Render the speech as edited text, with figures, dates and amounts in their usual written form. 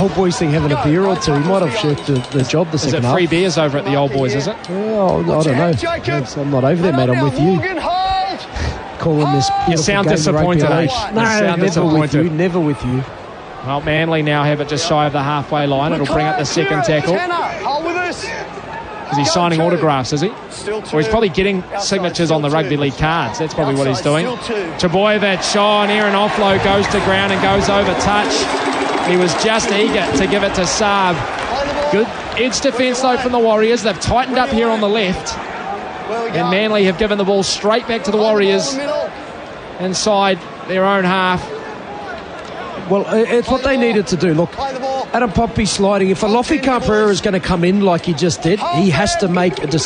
Old Boys thing having a beer or two. He might have shirked the job the second half. Is it free beers over at the Old Boys, is it? Well, I don't know. I'm not over there, mate. I'm with you. Calling this You sound disappointed, eh? No, never with you. Never with you. Well, Manly now have it just shy of the halfway line. It'll bring up the second tackle. Is he signing autographs, is he? Or he's probably getting signatures on the rugby league cards. That's probably what he's doing. Trbojevic, near an offload, goes to ground and goes over touch. He was just eager to give it to Saab. Good edge defence, though, from the Warriors. They've tightened up here on the left. And Manly have given the ball straight back to the Warriors inside their own half. Well, it's what they needed to do. Look, Adam Pompey sliding. If Alofi Khan Pereira is going to come in like he just did, he has to make a decision.